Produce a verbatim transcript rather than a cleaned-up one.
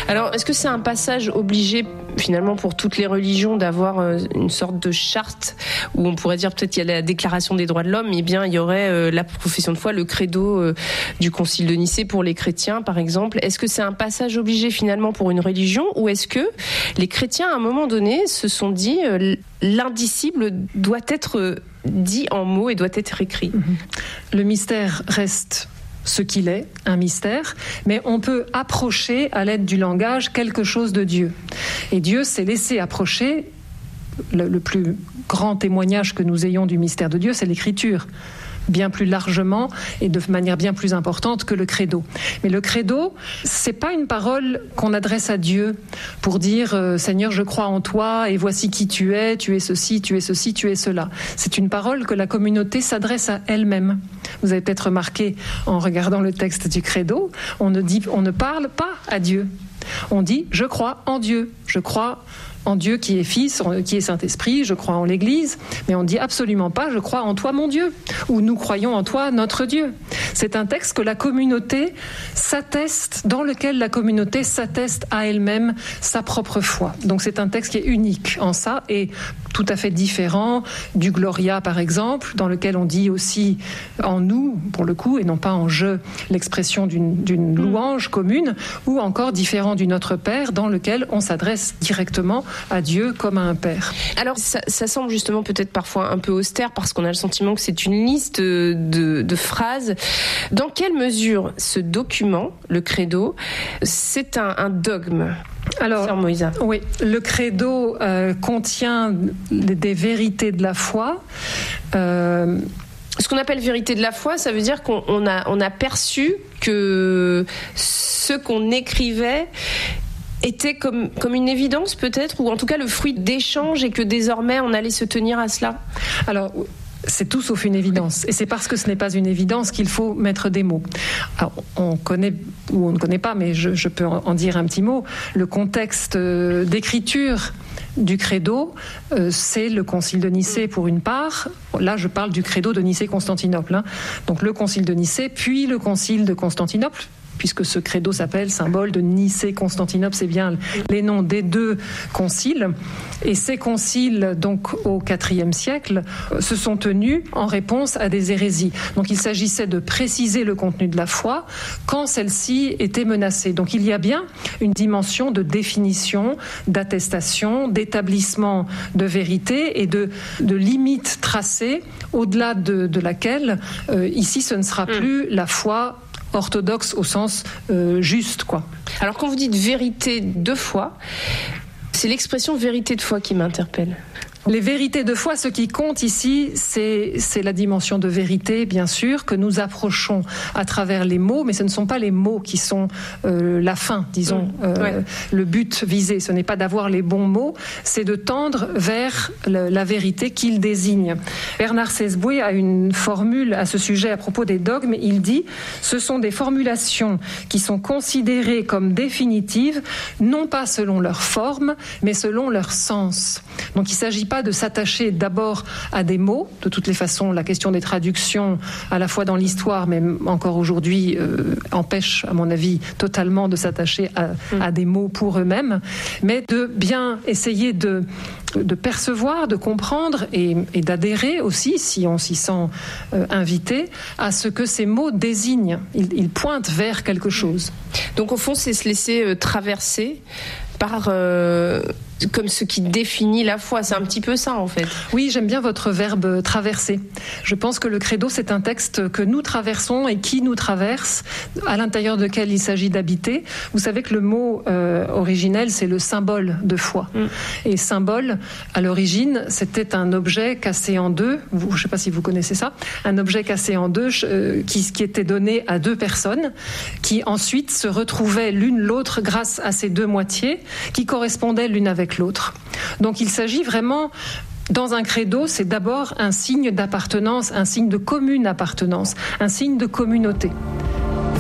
Alors, est-ce que c'est un passage obligé finalement pour toutes les religions d'avoir euh, une sorte de charte où on pourrait dire peut-être qu'il y a la déclaration des droits de l'homme, eh bien il y aurait euh, la profession de foi, le credo euh, du concile de Nicée pour les chrétiens par exemple. Est-ce que c'est un passage obligé finalement pour une religion ou est-ce que les chrétiens à un moment donné se sont dit euh, l'indicible doit être dit en mots et doit être écrit? Le mystère reste ce qu'il est, un mystère, mais on peut approcher à l'aide du langage quelque chose de Dieu. Et Dieu s'est laissé approcher. Le, le plus grand témoignage que nous ayons du mystère de Dieu, c'est l'Écriture, bien plus largement et de manière bien plus importante que le credo. Mais le credo, c'est pas une parole qu'on adresse à Dieu pour dire euh, Seigneur, je crois en toi et voici qui tu es, tu es ceci, tu es ceci, tu es cela. C'est une parole que la communauté s'adresse à elle-même. Vous avez peut-être remarqué en regardant le texte du credo, on ne dit, on ne parle pas à Dieu. On dit je crois en Dieu, je crois en Dieu qui est Fils, qui est Saint-Esprit, je crois en l'Église, mais on ne dit absolument pas « je crois en toi mon Dieu » ou « nous croyons en toi notre Dieu ». C'est un texte que la communauté s'atteste, dans lequel la communauté s'atteste à elle-même sa propre foi. Donc c'est un texte qui est unique en ça et tout à fait différent du Gloria par exemple, dans lequel on dit aussi en nous, pour le coup, et non pas en je, l'expression d'une, d'une louange commune, ou encore différent du Notre Père, dans lequel on s'adresse directement à Dieu comme à un père. Alors ça, ça semble justement peut-être parfois un peu austère parce qu'on a le sentiment que c'est une liste de, de phrases. Dans quelle mesure ce document, le credo, c'est un, un dogme ? Alors, oui, le credo euh, contient des vérités de la foi. Euh, Ce qu'on appelle vérité de la foi, ça veut dire qu'on on a, on a perçu que ce qu'on écrivait était comme, comme une évidence peut-être, ou en tout cas le fruit d'échanges et que désormais on allait se tenir à cela. Alors, c'est tout sauf une évidence. Et c'est parce que ce n'est pas une évidence qu'il faut mettre des mots. Alors, on connaît, ou on ne connaît pas, mais je, je peux en dire un petit mot, le contexte d'écriture du credo, euh, c'est le concile de Nicée pour une part. Là, je parle du credo de Nicée-Constantinople. Hein. Donc le concile de Nicée, puis le concile de Constantinople, puisque ce credo s'appelle symbole de Nicée-Constantinople, c'est bien les noms des deux conciles. Et ces conciles, donc au quatrième siècle, se sont tenus en réponse à des hérésies. Donc il s'agissait de préciser le contenu de la foi quand celle-ci était menacée. Donc il y a bien une dimension de définition, d'attestation, d'établissement de vérité et de, de limites tracées, au-delà de, de laquelle, euh, ici, ce ne sera plus la foi orthodoxe au sens euh, juste, quoi. Alors quand vous dites vérité de foi, c'est l'expression vérité de foi qui m'interpelle. Les vérités de foi, ce qui compte ici, c'est, c'est la dimension de vérité, bien sûr, que nous approchons à travers les mots, mais ce ne sont pas les mots qui sont euh, la fin, disons, euh, ouais. le but visé. Ce n'est pas d'avoir les bons mots, c'est de tendre vers le, la vérité qu'il désigne. Bernard Sesboué a une formule à ce sujet à propos des dogmes. Il dit « Ce sont des formulations qui sont considérées comme définitives, non pas selon leur forme, mais selon leur sens. » Donc il ne s'agit pas de s'attacher d'abord à des mots. De toutes les façons, la question des traductions, à la fois dans l'histoire, mais encore aujourd'hui, euh, empêche, à mon avis, totalement de s'attacher à, mmh. à des mots pour eux-mêmes, mais de bien essayer de, de percevoir, de comprendre et, et d'adhérer aussi, si on s'y sent euh, invité, à ce que ces mots désignent. Ils, ils pointent vers quelque chose. Donc au fond, c'est se laisser euh, traverser par... Euh... comme ce qui définit la foi, c'est un petit peu ça en fait. Oui, j'aime bien votre verbe traverser. Je pense que le credo, c'est un texte que nous traversons et qui nous traverse, à l'intérieur duquel il s'agit d'habiter. Vous savez que le mot euh, originel, c'est le symbole de foi. Mm. Et symbole, à l'origine, c'était un objet cassé en deux, vous, je ne sais pas si vous connaissez ça, un objet cassé en deux euh, qui, qui était donné à deux personnes, qui ensuite se retrouvaient l'une l'autre grâce à ces deux moitiés, qui correspondaient l'une avec l'autre. Donc il s'agit vraiment, dans un credo, c'est d'abord un signe d'appartenance, un signe de commune appartenance, un signe de communauté.